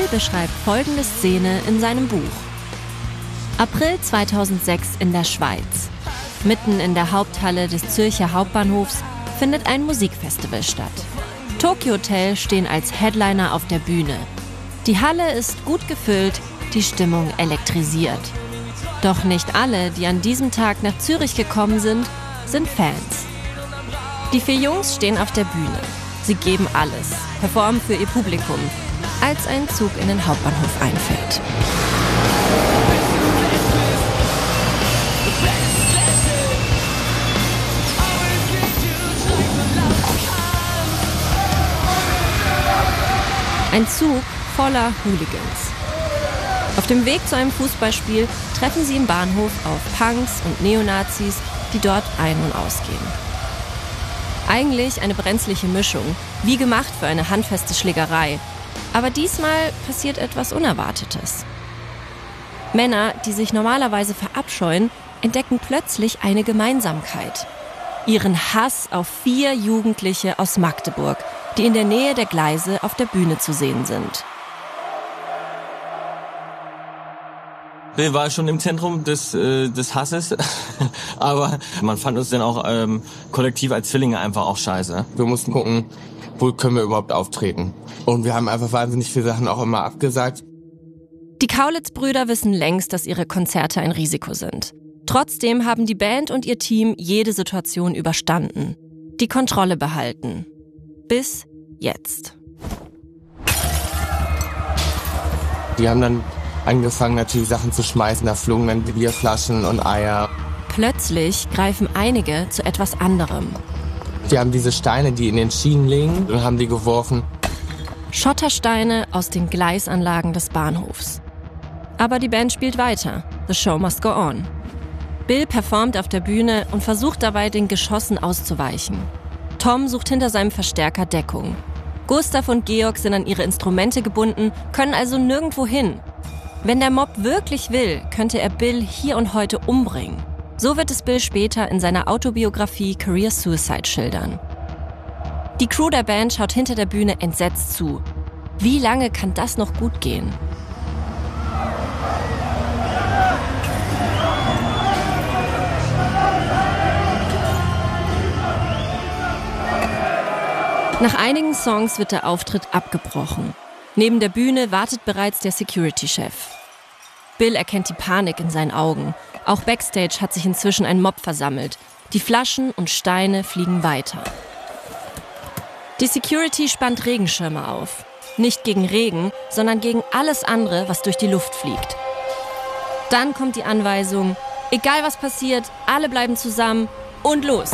Bill beschreibt folgende Szene in seinem Buch. April 2006 in der Schweiz. Mitten in der Haupthalle des Zürcher Hauptbahnhofs findet ein Musikfestival statt. Tokyo Hotel stehen als Headliner auf der Bühne. Die Halle ist gut gefüllt, die Stimmung elektrisiert. Doch nicht alle, die an diesem Tag nach Zürich gekommen sind Fans. Die 4 Jungs stehen auf der Bühne. Sie geben alles, performen für ihr Publikum, als ein Zug in den Hauptbahnhof einfährt. Ein Zug voller Hooligans. Auf dem Weg zu einem Fußballspiel treffen sie im Bahnhof auf Punks und Neonazis, die dort ein- und ausgehen. Eigentlich eine brenzliche Mischung, wie gemacht für eine handfeste Schlägerei. Aber diesmal passiert etwas Unerwartetes. Männer, die sich normalerweise verabscheuen, entdecken plötzlich eine Gemeinsamkeit. Ihren Hass auf 4 Jugendliche aus Magdeburg, die in der Nähe der Gleise auf der Bühne zu sehen sind. Bill war schon im Zentrum des Hasses, aber man fand uns dann auch kollektiv als Zwillinge einfach auch scheiße. Wir mussten gucken, wo können wir überhaupt auftreten. Und wir haben einfach wahnsinnig viele Sachen auch immer abgesagt. Die Kaulitz-Brüder wissen längst, dass ihre Konzerte ein Risiko sind. Trotzdem haben die Band und ihr Team jede Situation überstanden, die Kontrolle behalten. Bis jetzt. Die haben dann angefangen, natürlich Sachen zu schmeißen. Da flogen dann Bierflaschen und Eier. Plötzlich greifen einige zu etwas anderem. Die haben diese Steine, die in den Schienen liegen, und haben die geworfen. Schottersteine aus den Gleisanlagen des Bahnhofs. Aber die Band spielt weiter. The show must go on. Bill performt auf der Bühne und versucht dabei, den Geschossen auszuweichen. Tom sucht hinter seinem Verstärker Deckung. Gustav und Georg sind an ihre Instrumente gebunden, können also nirgendwo hin. Wenn der Mob wirklich will, könnte er Bill hier und heute umbringen. So wird es Bill später in seiner Autobiografie Career Suicide schildern. Die Crew der Band schaut hinter der Bühne entsetzt zu. Wie lange kann das noch gut gehen? Nach einigen Songs wird der Auftritt abgebrochen. Neben der Bühne wartet bereits der Security-Chef. Bill erkennt die Panik in seinen Augen. Auch backstage hat sich inzwischen ein Mob versammelt. Die Flaschen und Steine fliegen weiter. Die Security spannt Regenschirme auf. Nicht gegen Regen, sondern gegen alles andere, was durch die Luft fliegt. Dann kommt die Anweisung, egal was passiert, alle bleiben zusammen und los.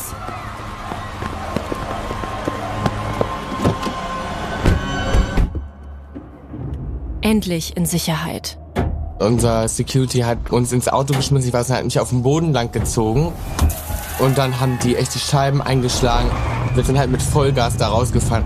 Endlich in Sicherheit. Unser Security hat uns ins Auto geschmissen, ich weiß nicht, hat mich auf den Boden lang gezogen. Und dann haben die echt die Scheiben eingeschlagen. Wir sind halt mit Vollgas da rausgefahren.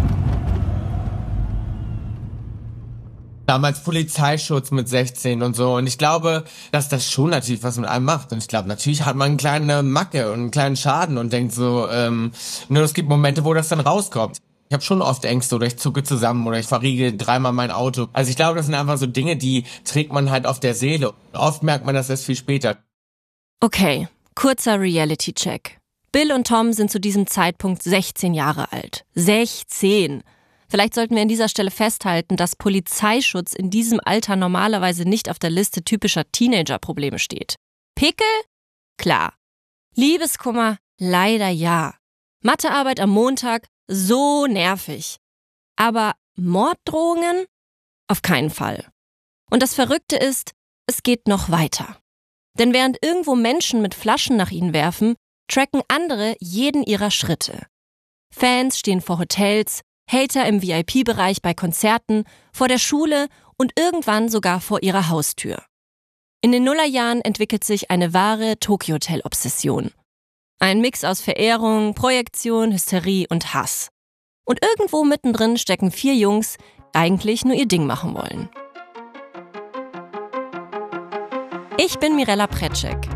Damals Polizeischutz mit 16 und so. Und ich glaube, dass das schon natürlich was mit einem macht. Und ich glaube, natürlich hat man eine kleine Macke und einen kleinen Schaden und denkt so, nur es gibt Momente, wo das dann rauskommt. Ich habe schon oft Ängste oder ich zucke zusammen oder ich verriegel 3-mal mein Auto. Also ich glaube, das sind einfach so Dinge, die trägt man halt auf der Seele. Oft merkt man das erst viel später. Okay, kurzer Reality-Check. Bill und Tom sind zu diesem Zeitpunkt 16 Jahre alt. 16! Vielleicht sollten wir an dieser Stelle festhalten, dass Polizeischutz in diesem Alter normalerweise nicht auf der Liste typischer Teenager-Probleme steht. Pickel? Klar. Liebeskummer? Leider ja. Mathearbeit am Montag? So nervig. Aber Morddrohungen? Auf keinen Fall. Und das Verrückte ist, es geht noch weiter. Denn während irgendwo Menschen mit Flaschen nach ihnen werfen, tracken andere jeden ihrer Schritte. Fans stehen vor Hotels, Hater im VIP-Bereich bei Konzerten, vor der Schule und irgendwann sogar vor ihrer Haustür. In den Nullerjahren entwickelt sich eine wahre Tokyo-Hotel-Obsession. Ein Mix aus Verehrung, Projektion, Hysterie und Hass. Und irgendwo mittendrin stecken 4 Jungs, die eigentlich nur ihr Ding machen wollen. Ich bin Mirella Precek.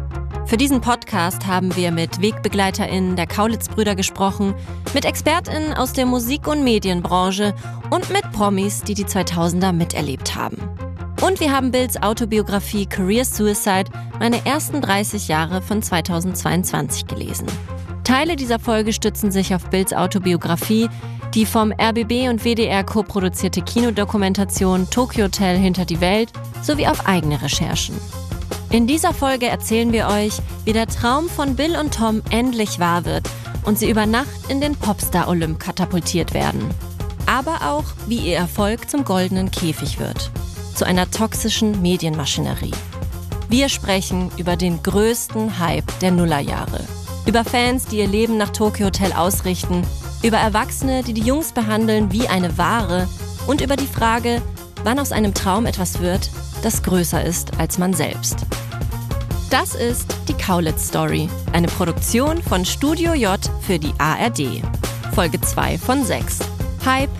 Für diesen Podcast haben wir mit WegbegleiterInnen der Kaulitz-Brüder gesprochen, mit ExpertInnen aus der Musik- und Medienbranche und mit Promis, die 2000er miterlebt haben. Und wir haben Bills Autobiografie Career Suicide, meine ersten 30 Jahre von 2022 gelesen. Teile dieser Folge stützen sich auf Bills Autobiografie, die vom RBB und WDR co-produzierte Kinodokumentation Tokyo Hotel hinter die Welt sowie auf eigene Recherchen. In dieser Folge erzählen wir euch, wie der Traum von Bill und Tom endlich wahr wird und sie über Nacht in den Popstar-Olymp katapultiert werden. Aber auch, wie ihr Erfolg zum goldenen Käfig wird. Zu einer toxischen Medienmaschinerie. Wir sprechen über den größten Hype der Nullerjahre. Über Fans, die ihr Leben nach Tokyo Hotel ausrichten. Über Erwachsene, die die Jungs behandeln wie eine Ware. Und über die Frage, wann aus einem Traum etwas wird, das größer ist als man selbst. Das ist die Kaulitz Story, eine Produktion von Studio J für die ARD. Folge 2 von 6. Hype